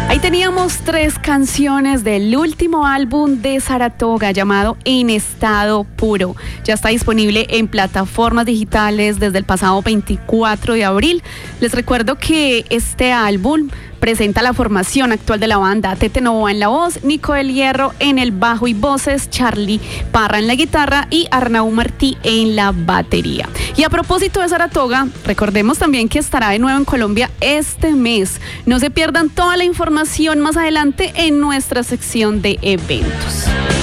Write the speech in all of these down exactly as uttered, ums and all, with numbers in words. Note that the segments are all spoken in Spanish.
Ahí teníamos tres canciones del último álbum de Saratoga llamado En Estado Puro. Ya está disponible en plataformas digitales desde el pasado veinticuatro de abril. Les recuerdo que este álbum presenta la formación actual de la banda: Tete Novoa en la voz, Nico del Hierro en el bajo y voces, Charlie Parra en la guitarra y Arnau Martí en la batería. Y a propósito de Saratoga, recordemos también que estará de nuevo en Colombia este mes. No se pierdan toda la información más adelante en nuestra sección de eventos.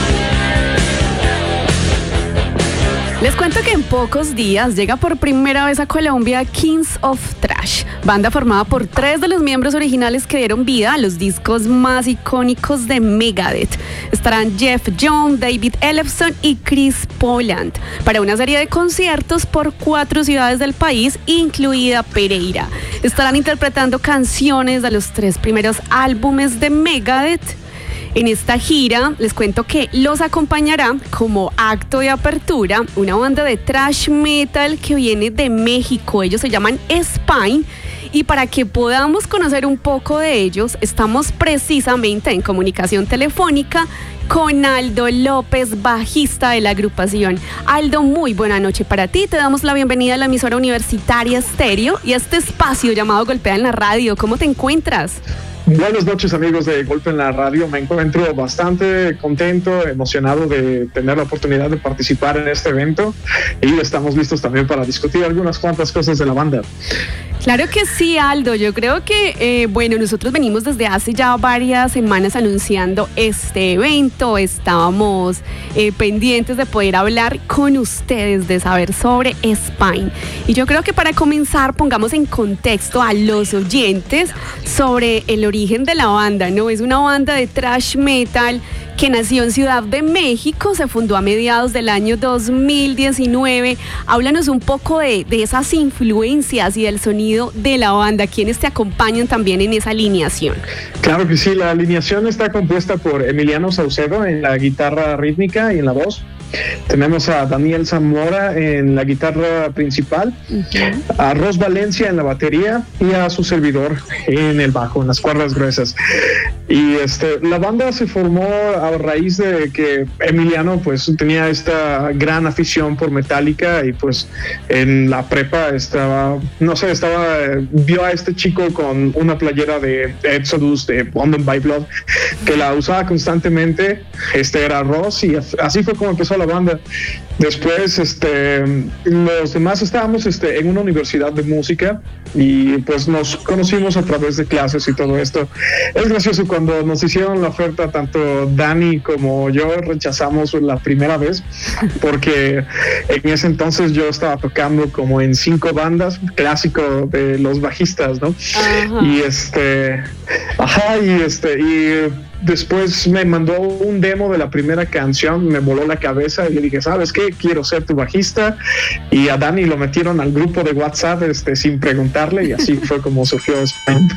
Les cuento que en pocos días llega por primera vez a Colombia Kings of Trash, banda formada por tres de los miembros originales que dieron vida a los discos más icónicos de Megadeth. Estarán Jeff John, David Ellefson y Chris Poland para una serie de conciertos por cuatro ciudades del país, incluida Pereira. Estarán interpretando canciones de los tres primeros álbumes de Megadeth. En esta gira les cuento que los acompañará como acto de apertura una banda de thrash metal que viene de México. Ellos se llaman Spine. Y para que podamos conocer un poco de ellos, estamos precisamente en comunicación telefónica con Aldo López, bajista de la agrupación. Aldo, muy buena noche para ti. Te damos la bienvenida a la emisora universitaria Estéreo y a este espacio llamado Golpea en la Radio. ¿Cómo te encuentras? Buenas noches, amigos de Golpe en la Radio. Me encuentro bastante contento, emocionado de tener la oportunidad de participar en este evento y estamos listos también para discutir algunas cuantas cosas de la banda. Claro que sí, Aldo. Yo creo que, eh, bueno, nosotros venimos desde hace ya varias semanas anunciando este evento. Estábamos eh, pendientes de poder hablar con ustedes, de saber sobre Spine. Y yo creo que para comenzar pongamos en contexto a los oyentes sobre el origen de la banda, ¿no? Es una banda de thrash metal que nació en Ciudad de México, se fundó a mediados del año dos mil diecinueve. Háblanos un poco de, de esas influencias y del sonido de la banda. ¿Quiénes te acompañan también en esa alineación? Claro que sí, la alineación está compuesta por Emiliano Saucedo en la guitarra rítmica y en la voz. Tenemos a Daniel Zamora en la guitarra principal, uh-huh. a Ros Valencia en la batería y a su servidor en el bajo, en las cuerdas gruesas. Y este, la banda se formó a raíz de que Emiliano pues tenía esta gran afición por Metallica y pues en la prepa estaba, no sé, estaba, vio a este chico con una playera de Exodus, de Bonded by Blood, que la usaba constantemente. Este era Ross y así fue como empezó la banda. Después este, los demás estábamos este, en una universidad de música y pues nos conocimos a través de clases y todo esto. Es gracioso, cuando nos hicieron la oferta, tanto Dani como yo rechazamos la primera vez porque en ese entonces yo estaba tocando como en cinco bandas, clásico de los bajistas, ¿no? Ajá. Y este, ajá, y este, y después me mandó un demo de la primera canción, me voló la cabeza y le dije, ¿sabes qué? Quiero ser tu bajista. Y a Dani lo metieron al grupo de WhatsApp este, sin preguntarle y así fue como surgió Spine.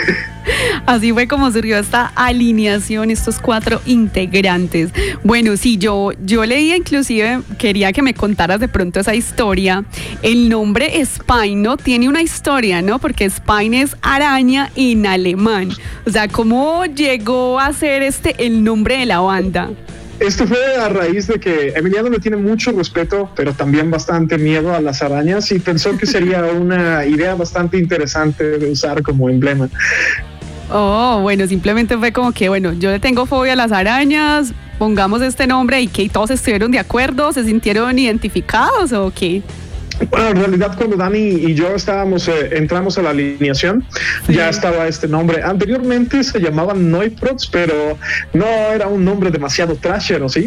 Así fue como surgió esta alineación, estos cuatro integrantes. Bueno, sí, yo, yo leía, inclusive quería que me contaras de pronto esa historia. El nombre Spine, ¿no? Tiene una historia, ¿no? Porque Spine es araña en alemán. O sea, ¿cómo llegó a ser este el nombre de la banda? Esto fue a raíz de que Emiliano le tiene mucho respeto, pero también bastante miedo a las arañas y pensó que sería una idea bastante interesante de usar como emblema. Oh, bueno, simplemente fue como que, bueno, yo le tengo fobia a las arañas, pongamos este nombre y que todos estuvieron de acuerdo, ¿se sintieron identificados o qué? Bueno, en realidad cuando Dani y yo estábamos, eh, entramos a la alineación, sí. ya estaba este nombre. Anteriormente se llamaban Neuprox, pero no era un nombre demasiado trasher, ¿sí?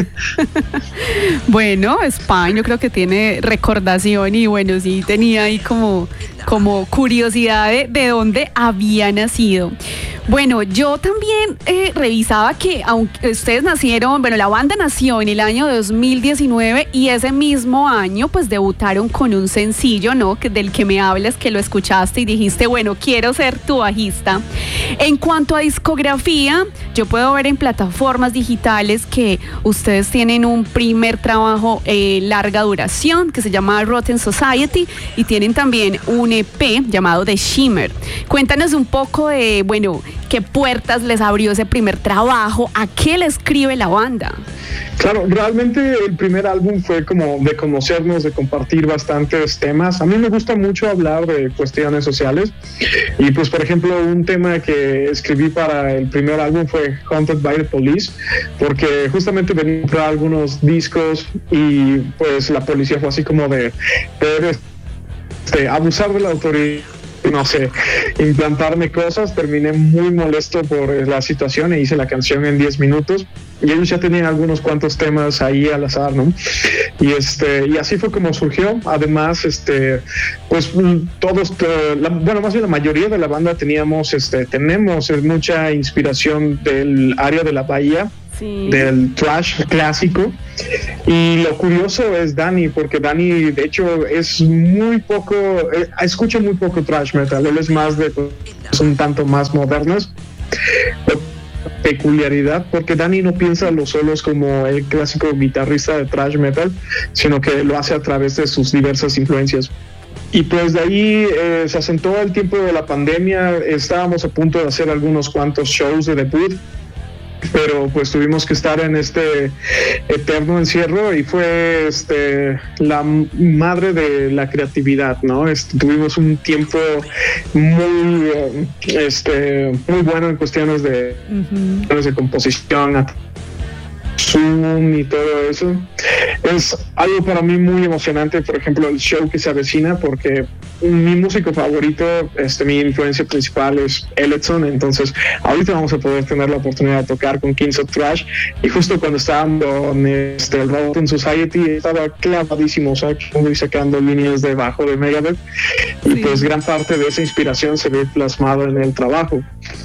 Bueno, Spine yo creo que tiene recordación y bueno, sí tenía ahí como, como curiosidad de, de dónde había nacido. Bueno, yo también eh, revisaba que aunque ustedes nacieron, bueno, la banda nació en el año dos mil diecinueve y ese mismo año pues debutaron con un sencillo, ¿no? Que, del que me hablas, que lo escuchaste y dijiste, bueno, quiero ser tu bajista. En cuanto a discografía, yo puedo ver en plataformas digitales que ustedes tienen un primer trabajo eh, larga duración que se llama Rotten Society y tienen también un E P llamado The Shimmer. Cuéntanos un poco de, bueno, qué puertas les abrió ese primer trabajo, a qué le escribe la banda. Claro, realmente el primer álbum fue como de conocernos, de compartir bastantes temas. A mí me gusta mucho hablar de cuestiones sociales y pues por ejemplo un tema que escribí para el primer álbum fue Haunted by the Police, porque justamente venía a comprar algunos discos y pues la policía fue así como de, de, de abusar de la autoridad, no sé, implantarme cosas. Terminé muy molesto por la situación e hice la canción en diez minutos y ellos ya tenían algunos cuantos temas ahí al azar, ¿no? Y este y así fue como surgió. Además, este pues todos, la, bueno, más bien la mayoría de la banda teníamos, este tenemos mucha inspiración del área de la Bahía. Sí. Del thrash clásico. Y lo curioso es Dani, porque Dani de hecho es muy poco, eh, escucha muy poco thrash metal, él es más de, son un tanto más modernos. Peculiaridad, porque Dani no piensa los solos como el clásico guitarrista de thrash metal, sino que lo hace a través de sus diversas influencias. Y pues de ahí eh, se asentó el tiempo de la pandemia, estábamos a punto de hacer algunos cuantos shows de debut, pero pues tuvimos que estar en este eterno encierro y fue este la madre de la creatividad, ¿no? Este, tuvimos un tiempo muy este muy bueno en cuestiones de, uh-huh. de composición, Zoom y todo eso. Es algo para mí muy emocionante, por ejemplo, el show que se avecina, porque mi músico favorito, este, mi influencia principal es Elletson, entonces ahorita vamos a poder tener la oportunidad de tocar con Kings of Thrash y justo cuando estábamos en este, el Rotten Society estaba clavadísimo, o sea, sacando líneas de bajo de Megadeth y sí. Pues gran parte de esa inspiración se ve plasmado en el trabajo.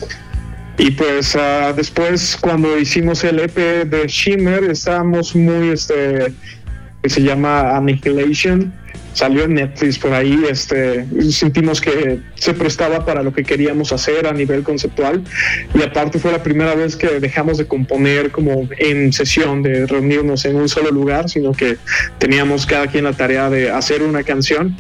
Y pues uh, después cuando hicimos el E P de Shimmer estábamos muy, este, que se llama Annihilation, salió en Netflix por ahí, este, sentimos que se prestaba para lo que queríamos hacer a nivel conceptual y aparte fue la primera vez que dejamos de componer como en sesión, de reunirnos en un solo lugar, sino que teníamos cada quien la tarea de hacer una canción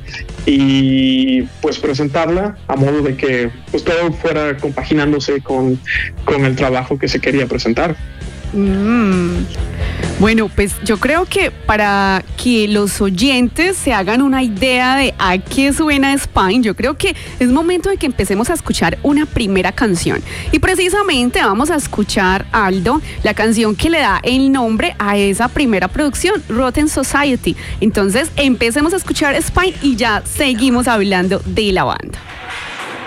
y pues presentarla a modo de que pues todo fuera compaginándose con, con el trabajo que se quería presentar. Mm. Bueno, pues yo creo que para que los oyentes se hagan una idea de a qué suena Spine, yo creo que es momento de que empecemos a escuchar una primera canción. Y precisamente vamos a escuchar, Aldo, la canción que le da el nombre a esa primera producción, Rotten Society. Entonces, empecemos a escuchar Spine y ya seguimos hablando de la banda.